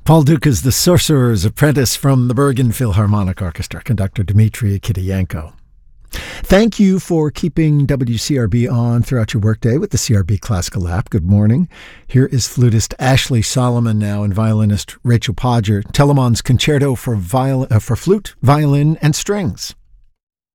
Paul Dukas is the Sorcerer's Apprentice from the Bergen Philharmonic Orchestra, conductor Dmitri Kiriyenko. Thank you for keeping WCRB on throughout your workday with the CRB Classical app. Good morning. Here is flutist Ashley Solomon now and violinist Rachel Podger. Telemon's Concerto for flute, violin, and strings.